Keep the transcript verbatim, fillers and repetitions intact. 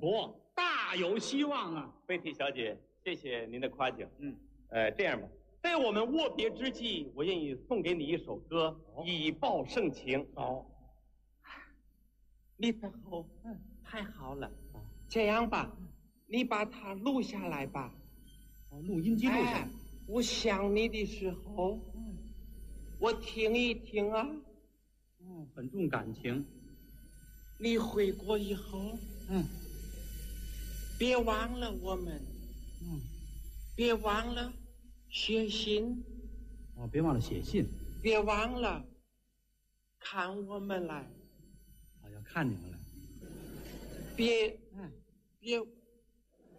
不，大有希望啊！ 贝蒂小姐，谢谢您的夸奖。 嗯， 呃，这样吧，在我们握别之际，我愿意送给你一首歌，哦、以报盛情。 好、哦， 你的好，嗯，太好了。啊，这样吧，你把它录下来吧。 哦，录音机录下来。哎， 我想你的时候，嗯，我听一听啊。 嗯，很重感情。 你回国以后， 嗯， 别忘了我们， 嗯， 别忘了写信， 哦，别忘了写信， 别忘了看我们来， 啊，要看你们来， 别， 嗯， 别。